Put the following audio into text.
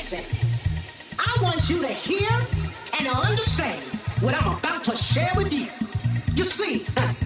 listen. I want you to hear and understand what I'm about to share with you. You see,